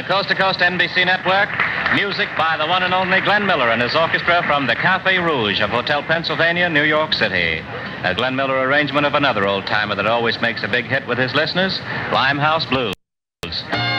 the Coast to Coast NBC network, music by the one and only Glenn Miller and his orchestra from the Café Rouge of Hotel Pennsylvania, New York City. A Glenn Miller arrangement of another old timer that always makes a big hit with his listeners, Limehouse Blues.